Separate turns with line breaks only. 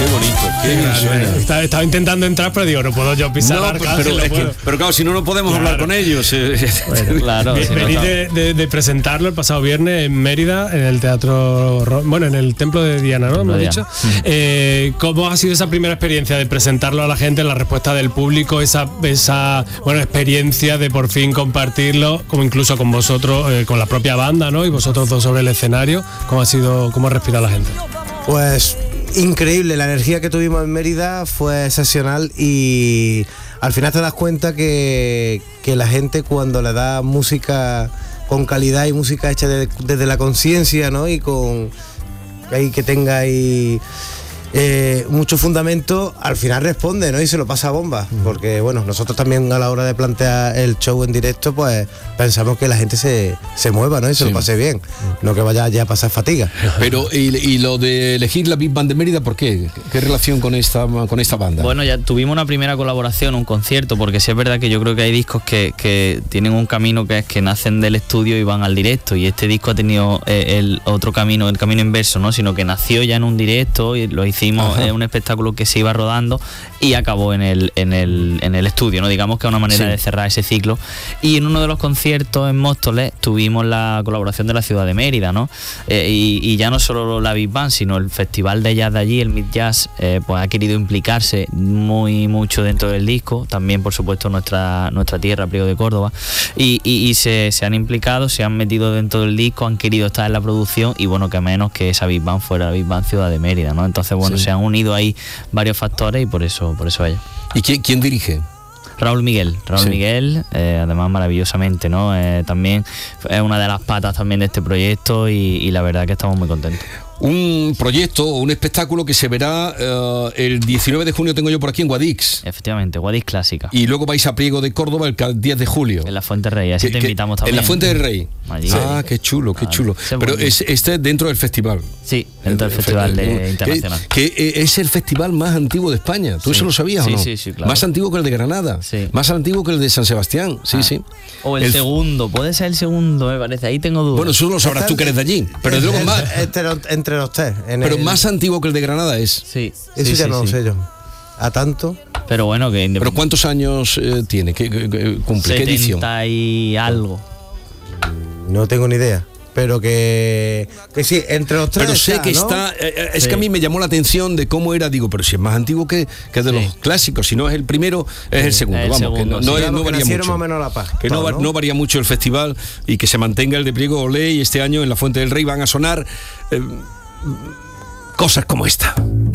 Qué bonito, qué bien suena.
Estaba intentando entrar, pero digo, no puedo yo pisar
No,
arcas,
pero claro, si no podemos hablar con ellos.
Bueno,
claro.
Vení de presentarlo el pasado viernes en Mérida, en el teatro, en el templo de Diana, ¿no? ¿Me has dicho? ¿Cómo ha sido esa primera experiencia de presentarlo a la gente, la respuesta del público, esa experiencia de por fin compartirlo, como incluso con vosotros, con la propia banda, ¿no? Y vosotros dos sobre el escenario, ¿cómo ha respirado la gente?
Pues increíble, la energía que tuvimos en Mérida fue excepcional y al final te das cuenta que la gente cuando le da música con calidad y música hecha desde la conciencia, ¿no? Y con que tenga ahí mucho fundamento, al final responde, ¿no? Y se lo pasa a bomba, porque bueno, nosotros también a la hora de plantear el show en directo, pues pensamos que la gente se mueva, ¿no? Y se lo pase bien, no que vaya ya a pasar fatiga.
Pero y lo de elegir la Big Band de Mérida, ¿por qué? ¿Qué relación con esta banda?
Bueno, ya tuvimos una primera colaboración, un concierto, porque sí es verdad que yo creo que hay discos que tienen un camino que es que nacen del estudio y van al directo, y este disco ha tenido el otro camino, el camino inverso, ¿no? Sino que nació ya en un directo y lo hicimos un espectáculo que se iba rodando y acabó en el estudio, ¿no? Digamos que es una manera de cerrar ese ciclo. Y en uno de los conciertos en Móstoles tuvimos la colaboración de la ciudad de Mérida, ¿no? Y ya no solo la Big Band, sino el festival de jazz de allí, el Mid Jazz, pues ha querido implicarse mucho dentro del disco, también por supuesto nuestra tierra, Priego de Córdoba, y se han implicado, se han metido dentro del disco, han querido estar en la producción, y bueno, que menos que esa Big Band fuera la Big Band Ciudad de Mérida, ¿no? Entonces bueno, se han unido ahí varios factores y por eso ella.
¿Y quién dirige?
Raúl Miguel, además maravillosamente, ¿no? También es una de las patas también de este proyecto y la verdad que estamos muy contentos.
Un proyecto o un espectáculo que se verá el 19 de junio, tengo yo por aquí, en Guadix.
Efectivamente, Guadix Clásica.
Y luego vais a Priego de Córdoba el 10 de julio.
En la Fuente Rey, así te invitamos también.
En la Fuente del Rey.
Allí.
Qué chulo. Pero este dentro del festival.
Sí, dentro del Festival Internacional.
Que es el festival más antiguo de España. ¿Tú eso lo sabías o no?
Sí, claro.
Más antiguo que el de Granada. Sí. Más antiguo que el de San Sebastián. Sí.
O el segundo, puede ser el segundo, me parece. Ahí tengo dudas.
Bueno, eso lo sabrás tú que eres de allí. Pero luego más.
Entre los tres.
Pero más antiguo que el de Granada es.
Sí.
Eso ya no lo sé yo. ¿A tanto?
Pero bueno, que...
¿Pero cuántos años tiene? ¿Qué cumple? ¿Qué edición?
70 y algo.
No tengo ni idea. Pero que sí, entre los tres.
Pero sé que está. Es que a mí me llamó la atención de cómo era. Digo, pero si es más antiguo que de los clásicos. Si no es el primero, es el segundo. Vamos, que no varía mucho.
Más o menos la paz.
Que no varía mucho el festival y que se mantenga el de Priego Olé. Y este año en la Fuente del Rey van a sonar cosas como esta.